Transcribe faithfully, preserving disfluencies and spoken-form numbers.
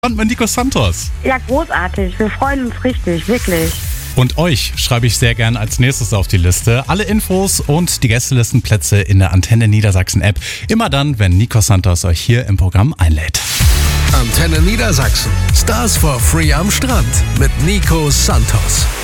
Und mit Nico Santos. Ja, großartig. Wir freuen uns richtig, wirklich. Und euch schreibe ich sehr gern als nächstes auf die Liste. Alle Infos und die Gästelistenplätze in der Antenne Niedersachsen App. Immer dann, wenn Nico Santos euch hier im Programm einlädt. Antenne Niedersachsen. Stars for Free am Strand mit Nico Santos.